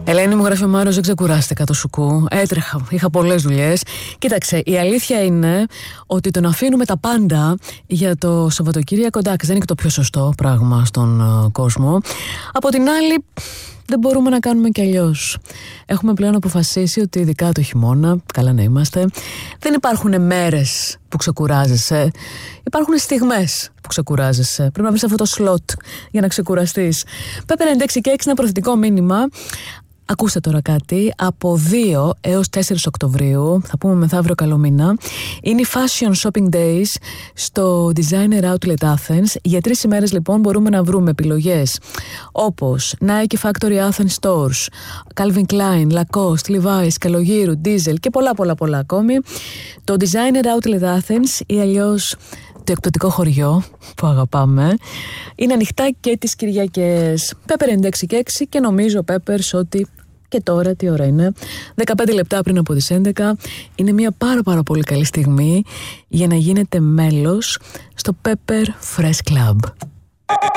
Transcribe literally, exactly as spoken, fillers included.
Ελένη μου, γράφει ο Μάρος, δεν ξεκουράστηκα το σουκού. Έτρεχα, είχα πολλές δουλειές. Κοίταξε, η αλήθεια είναι ότι τον αφήνουμε τα πάντα για το Σαββατοκύριακο. Εντάξει, δεν είναι και το πιο σωστό πράγμα στον uh, κόσμο. Από την άλλη, δεν μπορούμε να κάνουμε κι αλλιώς. Έχουμε πλέον αποφασίσει ότι ειδικά το χειμώνα, καλά να είμαστε, δεν υπάρχουν μέρες που ξεκουράζεσαι. Υπάρχουν στιγμές που ξεκουράζεσαι. Πρέπει να βρεις αυτό το σλότ για να ξεκουραστείς. Πέπερ ενενήντα έξι και έξι, ένα προθετικό μήνυμα. Ακούστε τώρα κάτι, από δύο έως τέσσερις Οκτωβρίου, θα πούμε μεθαύριο καλό μήνα, είναι οι Fashion Shopping Days στο Designer Outlet Athens. Για τρεις ημέρες λοιπόν μπορούμε να βρούμε επιλογές όπως Nike Factory Athens Stores, Calvin Klein, Lacoste, Levi's, Καλογύρου, Diesel και πολλά πολλά πολλά ακόμη. Το Designer Outlet Athens ή αλλιώς το εκπτωτικό χωριό που αγαπάμε είναι ανοιχτά και τις Κυριακές. Πέπερ ενενήντα έξι και έξι και νομίζω Πέπερς ότι και τώρα τι ώρα είναι, δεκαπέντε λεπτά πριν από τις έντεκα. Είναι μια πάρα πάρα πολύ καλή στιγμή για να γίνετε μέλος στο Pepper Fresh Club.